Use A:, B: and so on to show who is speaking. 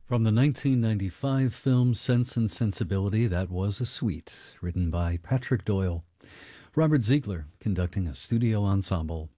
A: From the 1995 film Sense and Sensibility, that was a suite written by Patrick Doyle. Robert Ziegler conducting a studio ensemble.